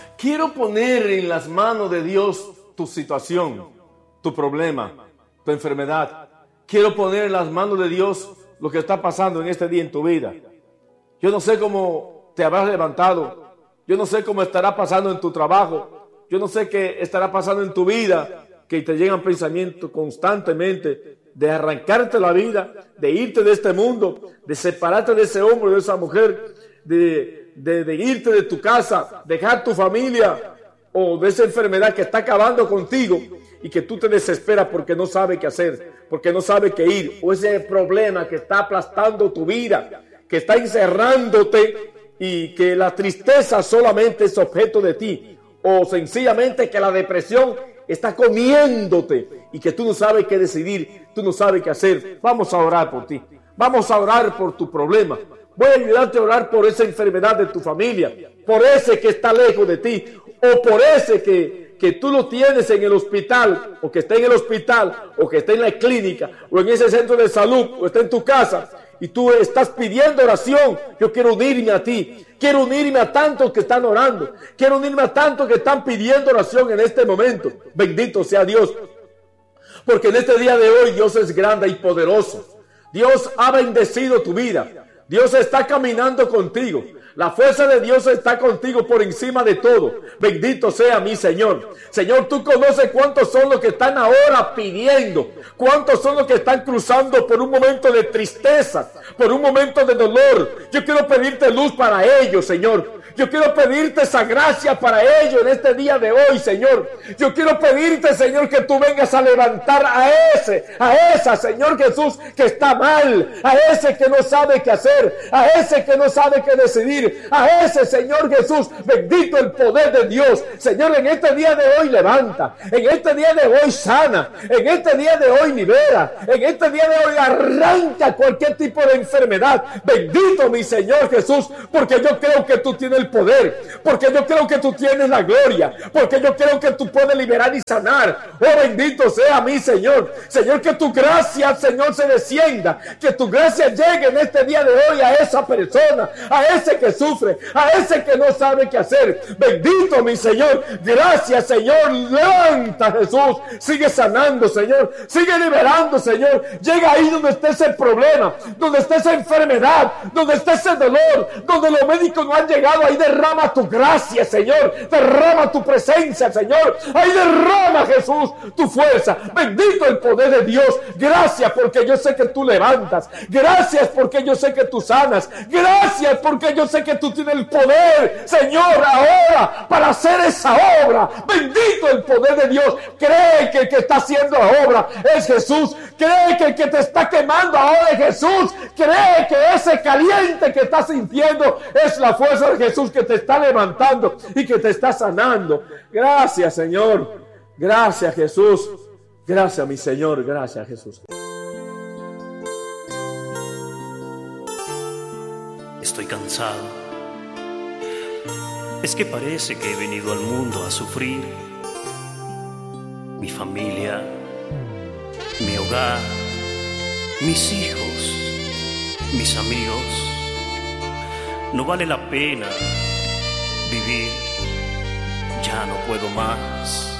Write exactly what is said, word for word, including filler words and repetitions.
Quiero poner en las manos de Dios tu situación, tu problema, tu enfermedad. Quiero poner en las manos de Dios lo que está pasando en este día en tu vida. Yo no sé cómo te habrás levantado. Yo no sé cómo estará pasando en tu trabajo. Yo no sé qué estará pasando en tu vida, que te llegan pensamientos constantemente de arrancarte la vida, de irte de este mundo, de separarte de ese hombre, de esa mujer, de, de, de irte de tu casa, dejar tu familia, o de esa enfermedad que está acabando contigo y que tú te desesperas porque no sabes qué hacer, porque no sabes qué ir, o ese problema que está aplastando tu vida, que está encerrándote y que la tristeza solamente es objeto de ti, o sencillamente que la depresión está comiéndote y que tú no sabes qué decidir, tú no sabes qué hacer. Vamos a orar por ti, vamos a orar por tu problema. Voy a ayudarte a orar por esa enfermedad de tu familia, por ese que está lejos de ti, o por ese que, que tú lo tienes en el hospital, o que está en el hospital, o que está en la clínica, o en ese centro de salud, o está en tu casa, y tú estás pidiendo oración. Yo quiero unirme a ti, quiero unirme a tantos que están orando, quiero unirme a tantos que están pidiendo oración en este momento. Bendito sea Dios, porque en este día de hoy Dios es grande y poderoso. Dios ha bendecido tu vida, Dios está caminando contigo. La fuerza de Dios está contigo por encima de todo. Bendito sea mi Señor. Señor, tú conoces cuántos son los que están ahora pidiendo, cuántos son los que están cruzando por un momento de tristeza, por un momento de dolor. Yo quiero pedirte luz para ellos, Señor. Yo quiero pedirte esa gracia para ellos en este día de hoy, Señor. Yo quiero pedirte, Señor, que tú vengas a levantar a ese, a esa, Señor Jesús, que está mal, a ese que no sabe qué hacer, a ese que no sabe qué decidir, a ese, Señor Jesús, bendito el poder de Dios. Señor, en este día de hoy levanta, en este día de hoy sana, en este día de hoy libera, en este día de hoy arranca cualquier tipo de enfermedad. Bendito mi Señor Jesús, porque yo creo que tú tienes el poder, porque yo creo que tú tienes la gloria, porque yo creo que tú puedes liberar y sanar. Oh, bendito sea mi Señor. Señor, que tu gracia, Señor, se descienda, que tu gracia llegue en este día de hoy a esa persona, a ese que sufre, a ese que no sabe qué hacer. Bendito mi Señor. Gracias, Señor. Levanta, Jesús, sigue sanando, Señor, sigue liberando, Señor. Llega ahí donde esté ese problema, donde esté esa enfermedad, donde esté ese dolor, donde los médicos no han llegado. Ahí derrama tu gracia, Señor. Derrama tu presencia, Señor. Ahí derrama, Jesús, tu fuerza. Bendito el poder de Dios. Gracias porque yo sé que tú levantas. Gracias porque yo sé que tú sanas. Gracias porque yo sé que tú tienes el poder, Señor, ahora para hacer esa obra. Bendito el poder de Dios. Cree que el que está haciendo la obra es Jesús. Cree que el que te está quemando ahora es Jesús. Cree que ese caliente que estás sintiendo es la fuerza de Jesús que te está levantando y que te está sanando. Gracias, Señor. Gracias, Jesús. Gracias, mi Señor. Gracias, Jesús. Estoy cansado. Es que parece que he venido al mundo a sufrir. Mi familia, mi hogar, mis hijos, mis amigos. No vale la pena vivir, ya no puedo más.